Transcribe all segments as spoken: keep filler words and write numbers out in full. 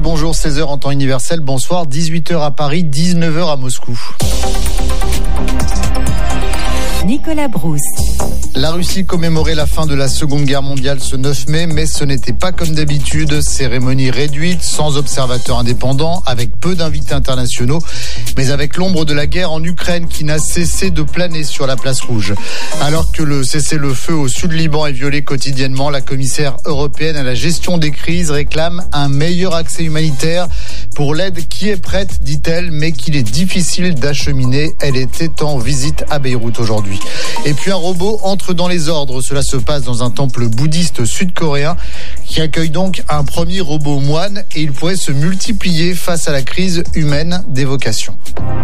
bonjour, seize heures en temps universel, bonsoir, dix-huit heures à Paris, dix-neuf heures à Moscou. Nicolas Brousse. La Russie commémorait la fin de la Seconde Guerre mondiale ce neuf mai, mais ce n'était pas comme d'habitude. Cérémonie réduite, sans observateurs indépendants, avec peu d'invités internationaux, mais avec l'ombre de la guerre en Ukraine qui n'a cessé de planer sur la place rouge. Alors que le cessez-le-feu au sud Liban est violé quotidiennement, la commissaire européenne à la gestion des crises réclame un meilleur accès humanitaire pour l'aide qui est prête, dit-elle, mais qu'il est difficile d'acheminer. Elle était en visite à Beyrouth aujourd'hui. Et puis un robot entre dans les ordres. Cela se passe dans un temple bouddhiste sud-coréen qui accueille donc un premier robot moine et il pourrait se multiplier face à la crise humaine des vocations.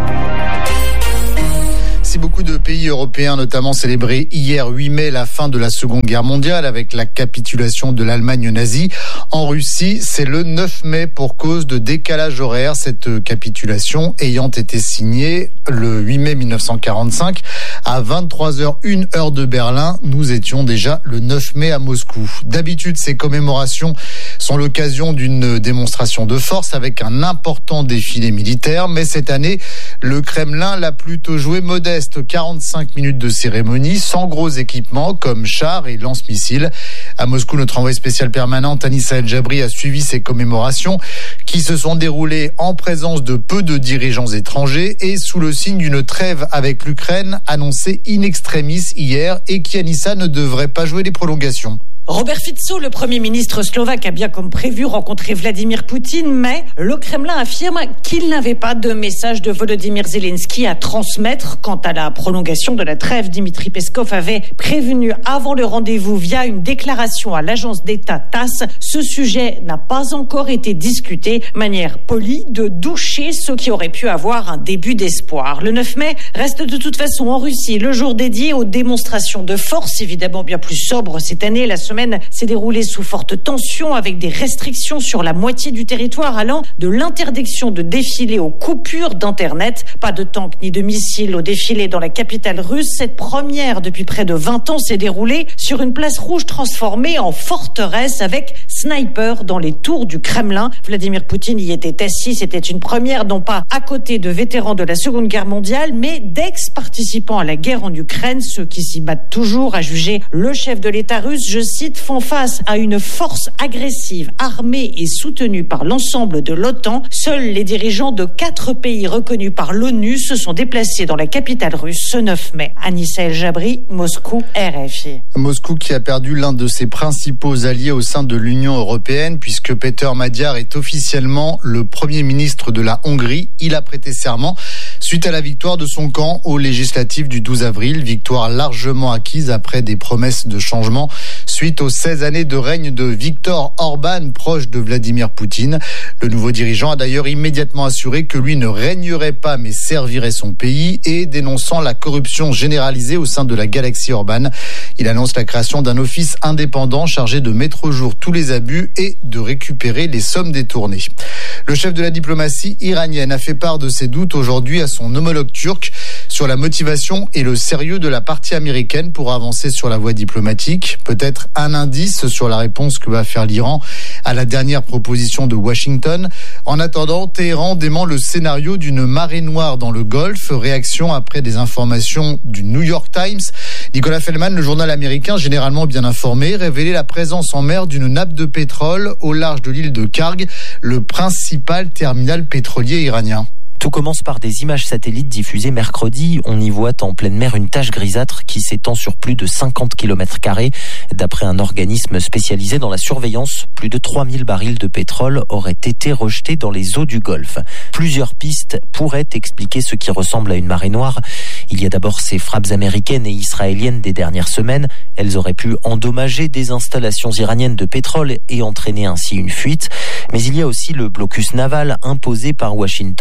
Si beaucoup de pays européens, notamment célébré hier huit mai la fin de la Seconde Guerre mondiale avec la capitulation de l'Allemagne nazie, en Russie, c'est le neuf mai pour cause de décalage horaire. Cette capitulation ayant été signée le huit mai mille neuf cent quarante-cinq à vingt-trois heures une heure de Berlin. Nous étions déjà le neuf mai à Moscou. D'habitude, ces commémorations sont l'occasion d'une démonstration de force avec un important défilé militaire. Mais cette année, le Kremlin l'a plutôt joué modeste. quarante-cinq minutes de cérémonie sans gros équipements comme chars et lance-missiles. À Moscou, notre envoyée spéciale permanente Anissa El Jabri a suivi ces commémorations qui se sont déroulées en présence de peu de dirigeants étrangers et sous le signe d'une trêve avec l'Ukraine annoncée in extremis hier et qui, Anissa, ne devrait pas jouer les prolongations. Robert Fico, le Premier ministre slovaque, a bien comme prévu rencontré Vladimir Poutine, mais le Kremlin affirme qu'il n'avait pas de message de Volodymyr Zelensky à transmettre. Quant à la prolongation de la trêve, Dimitri Peskov avait prévenu avant le rendez-vous via une déclaration à l'agence d'État TASS. Ce sujet n'a pas encore été discuté, manière polie de doucher ceux qui auraient pu avoir un début d'espoir. Le neuf mai reste de toute façon en Russie le jour dédié aux démonstrations de force, évidemment bien plus sobre cette année. La semaine s'est déroulée sous forte tension avec des restrictions sur la moitié du territoire allant de l'interdiction de défiler aux coupures d'internet. Pas de tanks ni de missiles au défilé dans la capitale russe. Cette première depuis près de vingt ans s'est déroulée sur une place rouge transformée en forteresse avec snipers dans les tours du Kremlin. Vladimir Poutine y était assis. C'était une première, non pas à côté de vétérans de la Seconde Guerre mondiale, mais d'ex-participants à la guerre en Ukraine, ceux qui s'y battent toujours, a jugé le chef de l'État russe. Je cite, font face à une force agressive, armée et soutenue par l'ensemble de l'OTAN. Seuls les dirigeants de quatre pays reconnus par l'ONU se sont déplacés dans la capitale russe ce neuf mai. Anissa El Jabri, Moscou, R F I. Moscou qui a perdu l'un de ses principaux alliés au sein de l'Union européenne puisque Péter Magyar est officiellement le Premier ministre de la Hongrie. Il a prêté serment suite à la victoire de son camp aux législatives du douze avril. Victoire largement acquise après des promesses de changement suite aux seize années de règne de Viktor Orban, proche de Vladimir Poutine. Le nouveau dirigeant a d'ailleurs immédiatement assuré que lui ne régnerait pas mais servirait son pays et dénonçant la corruption généralisée au sein de la galaxie Orban. Il annonce la création d'un office indépendant chargé de mettre au jour tous les abus et de récupérer les sommes détournées. Le chef de la diplomatie iranienne a fait part de ses doutes aujourd'hui à son homologue turc sur la motivation et le sérieux de la partie américaine pour avancer sur la voie diplomatique. Peut-être un indice sur la réponse que va faire l'Iran à la dernière proposition de Washington. En attendant, Téhéran dément le scénario d'une marée noire dans le Golfe. Réaction après des informations du New York Times. Nicolas Feldman, le journal américain généralement bien informé, révélait la présence en mer d'une nappe de pétrole au large de l'île de Karg, le principal terminal pétrolier iranien. Tout commence par des images satellites diffusées mercredi. On y voit en pleine mer une tache grisâtre qui s'étend sur plus de cinquante kilomètres carrés. D'après un organisme spécialisé dans la surveillance, plus de trois mille barils de pétrole auraient été rejetés dans les eaux du Golfe. Plusieurs pistes pourraient expliquer ce qui ressemble à une marée noire. Il y a d'abord ces frappes américaines et israéliennes des dernières semaines. Elles auraient pu endommager des installations iraniennes de pétrole et entraîner ainsi une fuite. Mais il y a aussi le blocus naval imposé par Washington sur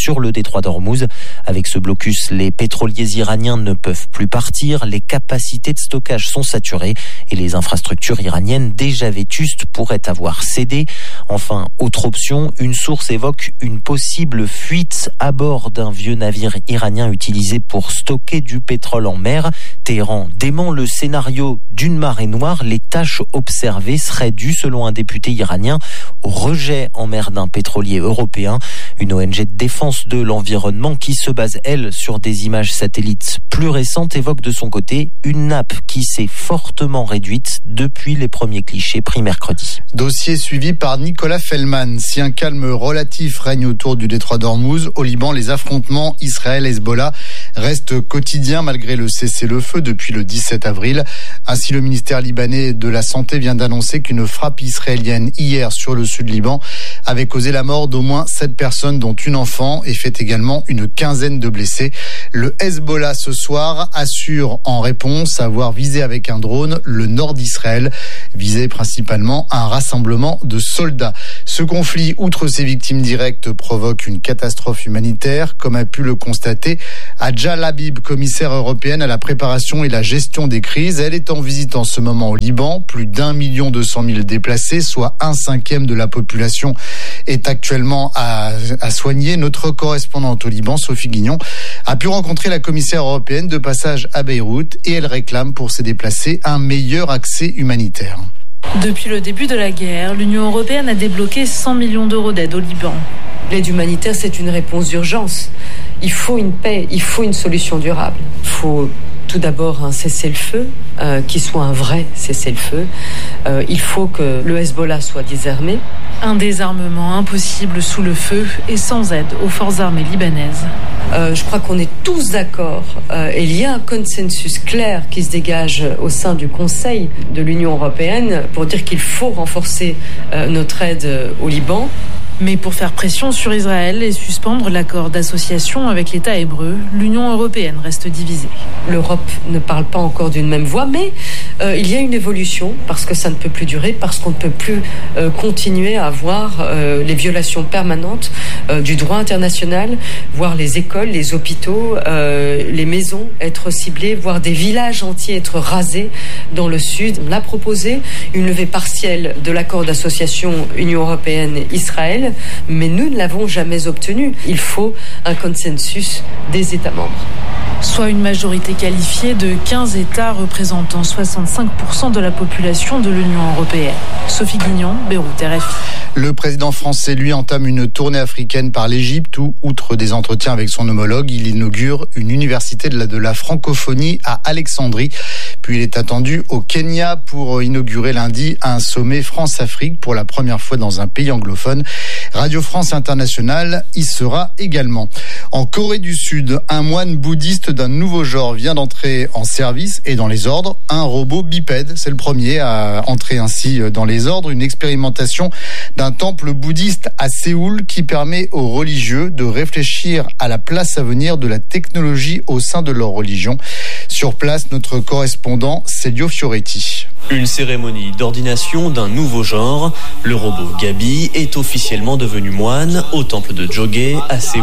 sur le détroit d'Ormuz. Avec ce blocus, les pétroliers iraniens ne peuvent plus partir, les capacités de stockage sont saturées et les infrastructures iraniennes déjà vétustes pourraient avoir cédé. Enfin, autre option, une source évoque une possible fuite à bord d'un vieux navire iranien utilisé pour stocker du pétrole en mer. Téhéran dément le scénario d'une marée noire. Les tâches observées seraient dues, selon un député iranien, au rejet en mer d'un pétrolier européen. Une O N G de défense de l'environnement qui se base, elle, sur des images satellites plus récentes, évoque de son côté une nappe qui s'est fortement réduite depuis les premiers clichés pris mercredi. Dossier suivi par Nicolas Fellman. Si un calme relatif règne autour du détroit d'Ormuz, au Liban, les affrontements Israël-Hezbollah restent quotidiens malgré le cessez-le-feu depuis le dix-sept avril. Ainsi, le ministère libanais de la Santé vient d'annoncer qu'une frappe israélienne hier sur le sud Liban avait causé la mort d'au moins sept personnes, dont une enfant, et fait également une quinzaine de blessés. Le Hezbollah, ce soir, assure en réponse avoir visé avec un drone le nord d'Israël, visé principalement un rassemblement de soldats. Ce conflit, outre ses victimes directes, provoque une catastrophe humanitaire, comme a pu le constater Adja Labib, commissaire européenne à la préparation et la gestion des crises. Elle est en visite en ce moment au Liban. Plus d'un million deux cent mille déplacés, soit un cinquième de la population, est actuellement à, à soigner. Notre correspondante au Liban, Sophie Guignon, a pu rencontrer la commissaire européenne de passage à Beyrouth et elle réclame pour ces déplacés un meilleur accès humanitaire. Depuis le début de la guerre, l'Union européenne a débloqué cent millions d'euros d'aide au Liban. L'aide humanitaire, c'est une réponse d'urgence. Il faut une paix, il faut une solution durable. Il faut tout d'abord un cessez-le-feu, euh, qui soit un vrai cessez-le-feu. Euh, il faut que le Hezbollah soit désarmé. Un désarmement impossible sous le feu et sans aide aux forces armées libanaises. Euh, je crois qu'on est tous d'accord euh, et il y a un consensus clair qui se dégage au sein du Conseil de l'Union européenne pour dire qu'il faut renforcer euh, notre aide euh, au Liban. Mais pour faire pression sur Israël et suspendre l'accord d'association avec l'État hébreu, l'Union européenne reste divisée. L'Europe ne parle pas encore d'une même voix, mais euh, il y a une évolution parce que ça ne peut plus durer, parce qu'on ne peut plus euh, continuer à voir euh, les violations permanentes euh, du droit international, voir les écoles, les hôpitaux, euh, les maisons être ciblées, voir des villages entiers être rasés dans le sud. On a proposé une levée partielle de l'accord d'association Union européenne-Israël, mais nous ne l'avons jamais obtenu. Il faut un consensus des États membres. Soit une majorité qualifiée de quinze États représentant soixante-cinq pour cent de la population de l'Union européenne. Sophie Guignon, Beyrouth, R F I. Le président français, lui, entame une tournée africaine par l'Égypte où, outre des entretiens avec son homologue, il inaugure une université de la, de la francophonie à Alexandrie. Puis il est attendu au Kenya pour inaugurer lundi un sommet France-Afrique pour la première fois dans un pays anglophone. Radio France Internationale y sera également. En Corée du Sud, un moine bouddhiste d'un nouveau genre vient d'entrer en service et dans les ordres. Un robot bipède, c'est le premier à entrer ainsi dans les ordres. Une expérimentation d'un temple bouddhiste à Séoul qui permet aux religieux de réfléchir à la place à venir de la technologie au sein de leur religion. Sur place, notre correspondant Célio Fioretti. Une cérémonie d'ordination d'un nouveau genre. Le robot Gabi est officiellement devenu moine au temple de Jogé à Séoul.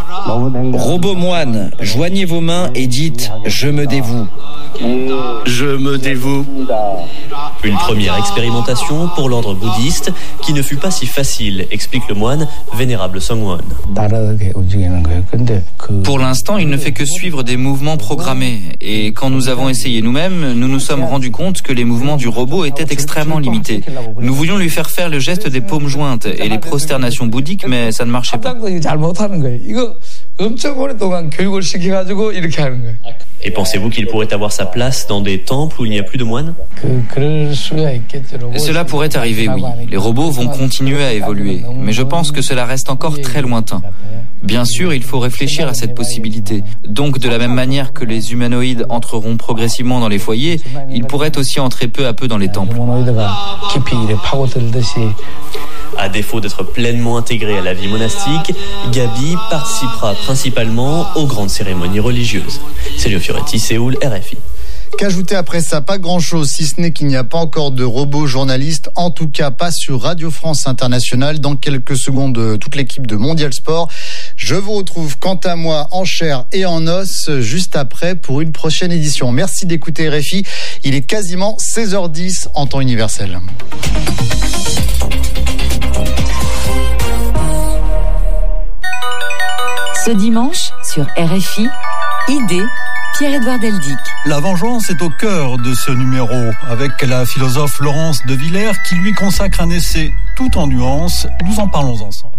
Robot moine, joignez vos mains et dites « Je me dévoue ». Je me dévoue. Une première expérimentation pour l'ordre bouddhiste qui ne fut pas si facile, explique le moine vénérable Songwon. Pour l'instant, il ne fait que suivre des mouvements programmés. Et quand nous avons essayé nous-mêmes, nous nous sommes rendus compte que les mouvements du robot étaient extrêmement limités. Nous voulions lui faire faire le geste des paumes jointes et les prosternations bouddhiques, mais ça ne marchait pas. Et pensez-vous qu'il pourrait avoir sa place dans des temples où il n'y a plus de moines ? Cela pourrait arriver, oui. Les robots vont continuer à évoluer, mais je pense que cela reste encore très lointain. Bien sûr, il faut réfléchir à cette possibilité. Donc, de la même manière que les humanoïdes entreront progressivement dans les foyers, ils pourraient aussi entrer peu à peu dans les temples. À défaut d'être pleinement intégré à la vie monastique, Gabi participera principalement aux grandes cérémonies religieuses. Célio Fioretti, Séoul, R F I. Qu'ajouter après ça? Pas grand-chose, si ce n'est qu'il n'y a pas encore de robots journalistes, en tout cas pas sur Radio France Internationale. Dans quelques secondes, toute l'équipe de Mondial Sport. Je vous retrouve quant à moi en chair et en os juste après pour une prochaine édition. Merci d'écouter R F I. Il est quasiment seize heures dix en temps universel. Ce dimanche, sur R F I, idée, Pierre-Édouard Deldic. La vengeance est au cœur de ce numéro, avec la philosophe Laurence de Villers qui lui consacre un essai tout en nuances. Nous en parlons ensemble.